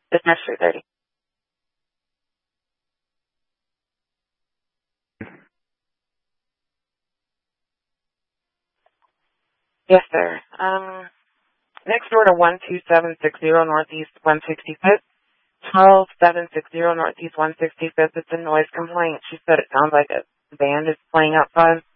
It's next 3:30. Yes, sir. Next door to 12760 Northeast 165th. 12760 Northeast 165th. It's a noise complaint. She said it sounds like a band is playing outside.